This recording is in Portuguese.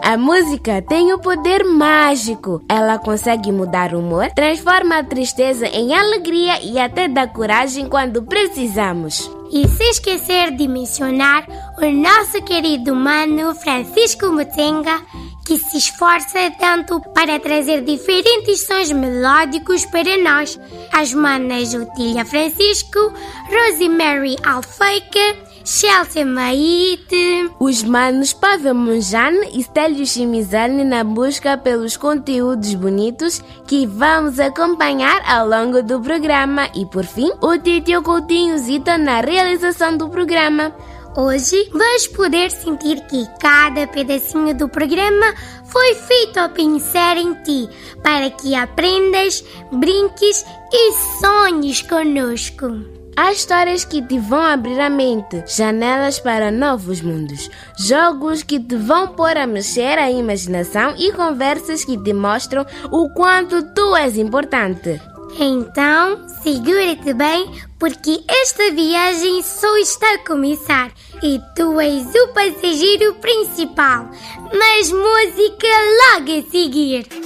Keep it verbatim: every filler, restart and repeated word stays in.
A música tem o poder mágico. Ela consegue mudar o humor, transforma a tristeza em alegria e até dá coragem quando precisamos. E se esquecer de mencionar o nosso querido mano Francisco Mutenga, que se esforça tanto para trazer diferentes sons melódicos para nós. As manas Otília Francisco, Rosemary Alfeica, Chelsea Maite, os manos Pavel Munjane e Stélio Chimizane na busca pelos conteúdos bonitos que vamos acompanhar ao longo do programa. E por fim, o Titio Coutinho Zita na realização do programa. Hoje vais poder sentir que cada pedacinho do programa foi feito a pensar em ti, para que aprendas, brinques e sonhes conosco. Há histórias que te vão abrir a mente, janelas para novos mundos, jogos que te vão pôr a mexer a imaginação e conversas que te mostram o quanto tu és importante. Então, segura-te bem, porque esta viagem só está a começar e tu és o passageiro principal. Mas música logo a seguir.